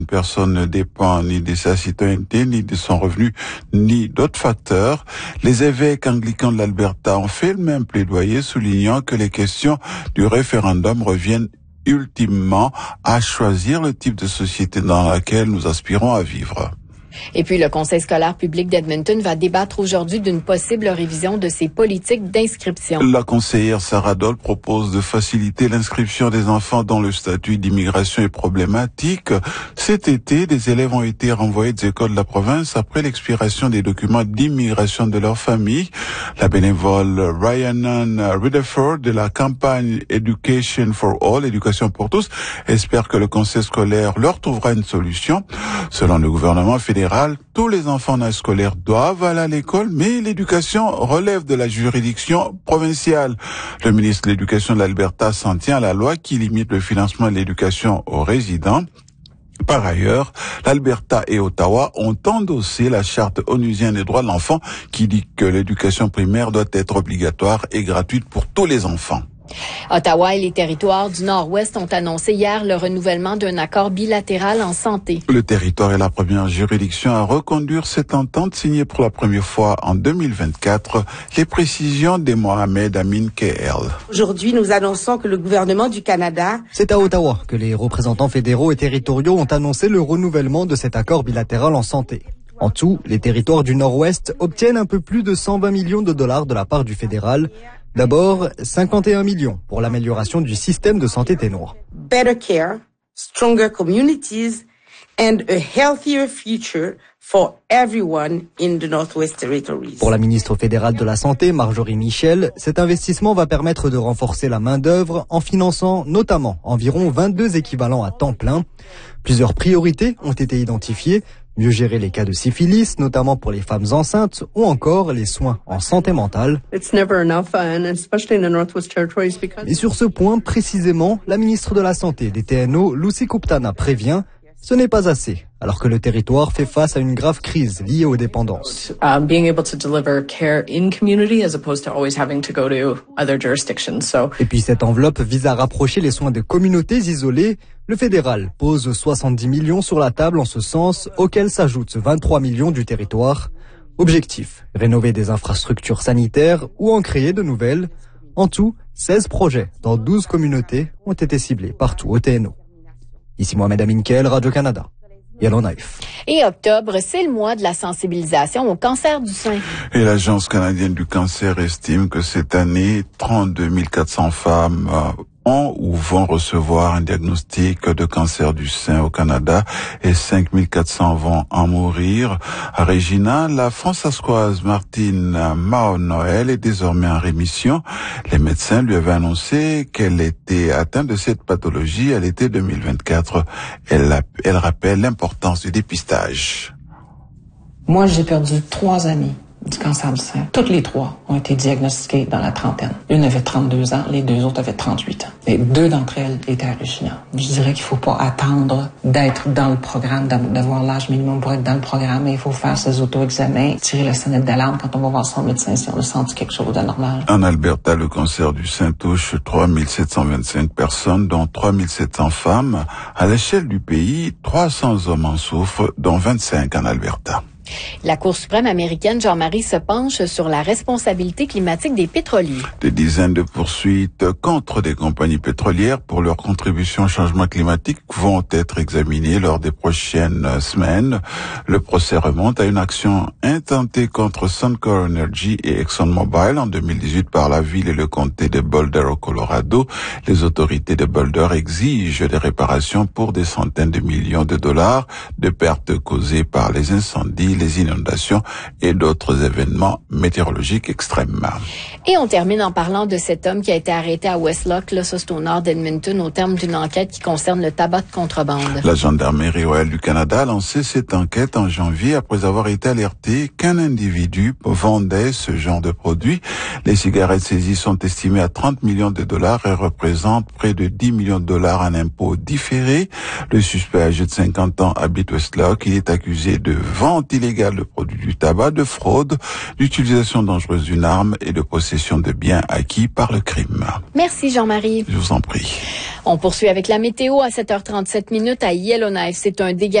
Personne ne dépend ni de sa citoyenneté, ni de son revenu, ni d'autres facteurs. Les évêques anglicans de l'Alberta ont fait le même plaidoyer, soulignant que les questions du référendum reviennent ultimement à choisir le type de société dans laquelle nous aspirons à vivre. Et puis, le Conseil scolaire public d'Edmonton va débattre aujourd'hui d'une possible révision de ses politiques d'inscription. La conseillère Sarah Dole propose de faciliter l'inscription des enfants dont le statut d'immigration est problématique. Cet été, des élèves ont été renvoyés des écoles de la province après l'expiration des documents d'immigration de leur famille. La bénévole Rhiannon Rutherford de la campagne Education for All, éducation pour tous, espère que le conseil scolaire leur trouvera une solution. Selon le gouvernement fédéral, tous les enfants en âge scolaire doivent aller à l'école, mais l'éducation relève de la juridiction provinciale. Le ministre de l'Éducation de l'Alberta s'en tient à la loi qui limite le financement de l'éducation aux résidents. Par ailleurs, l'Alberta et Ottawa ont endossé la charte onusienne des droits de l'enfant qui dit que l'éducation primaire doit être obligatoire et gratuite pour tous les enfants. Ottawa et les territoires du Nord-Ouest ont annoncé hier le renouvellement d'un accord bilatéral en santé. Le territoire est la première juridiction à reconduire cette entente signée pour la première fois en 2024. Les précisions de Mohamed Amin KL. Aujourd'hui, nous annonçons que le gouvernement du Canada... C'est à Ottawa que les représentants fédéraux et territoriaux ont annoncé le renouvellement de cet accord bilatéral en santé. En tout, les territoires du Nord-Ouest obtiennent un peu plus de 120 millions de dollars de la part du fédéral. D'abord, 51 millions pour l'amélioration du système de santé ténois. Better care, stronger communities, and a healthier future for everyone in the Northwest Territories. Pour la ministre fédérale de la Santé, Marjorie Michel, cet investissement va permettre de renforcer la main-d'œuvre en finançant notamment environ 22 équivalents à temps plein. Plusieurs priorités ont été identifiées. Mieux gérer les cas de syphilis, notamment pour les femmes enceintes, ou encore les soins en santé mentale. Et sur ce point, précisément, la ministre de la Santé des TNO, Lucy Kuptana, prévient « Ce n'est pas assez », alors que le territoire fait face à une grave crise liée aux dépendances. Et puis cette enveloppe vise à rapprocher les soins de communautés isolées. Le fédéral pose 70 millions sur la table en ce sens, auxquels s'ajoutent 23 millions du territoire. Objectif, rénover des infrastructures sanitaires ou en créer de nouvelles. En tout, 16 projets dans 12 communautés ont été ciblés partout au TNO. Ici Mohamed Amin KL, Radio-Canada. Yellowknife. Et octobre, c'est le mois de la sensibilisation au cancer du sein. Et l'Agence canadienne du cancer estime que cette année, 32 400 femmes ont ou vont recevoir un diagnostic de cancer du sein au Canada et 5 400 vont en mourir. À Regina, la françaiscoise Martine Mahon-Noël est désormais en rémission. Les médecins lui avaient annoncé qu'elle était atteinte de cette pathologie à l'été 2024. Elle rappelle l'importance du dépistage. Moi, j'ai perdu 3 amis du cancer du sein. Toutes les 3 ont été diagnostiquées dans la trentaine. Une avait 32 ans, les 2 autres avaient 38 ans. Et 2 d'entre elles étaient à Regina. Je dirais qu'il faut pas attendre d'être dans le programme, d'avoir l'âge minimum pour être dans le programme. Il faut faire ses auto-examens, tirer la sonnette d'alarme quand on va voir son médecin si on a senti quelque chose d'anormal. En Alberta, le cancer du sein touche 3 725 personnes, dont 3 700 femmes. À l'échelle du pays, 300 hommes en souffrent, dont 25 en Alberta. La Cour suprême américaine, Jean-Marie, se penche sur la responsabilité climatique des pétroliers. Des dizaines de poursuites contre des compagnies pétrolières pour leur contribution au changement climatique vont être examinées lors des prochaines semaines. Le procès remonte à une action intentée contre Suncor Energy et ExxonMobil en 2018 par la ville et le comté de Boulder au Colorado. Les autorités de Boulder exigent des réparations pour des centaines de millions de dollars de pertes causées par les incendies, les inondations et d'autres événements météorologiques extrêmes. Et on termine en parlant de cet homme qui a été arrêté à Westlock, là, ça c'est au nord d'Edmonton, au terme d'une enquête qui concerne le tabac de contrebande. La Gendarmerie royale du Canada a lancé cette enquête en janvier après avoir été alerté qu'un individu vendait ce genre de produit. Les cigarettes saisies sont estimées à 30 millions de dollars et représentent près de 10 millions de dollars en impôts différés. Le suspect âgé de 50 ans habite Westlock. Il est accusé de vente illégale de produits du tabac, de fraude, d'utilisation dangereuse d'une arme et de possession de biens acquis par le crime. Merci Jean-Marie. Je vous en prie. On poursuit avec la météo à 7h37 à Yellowknife. C'est un dégât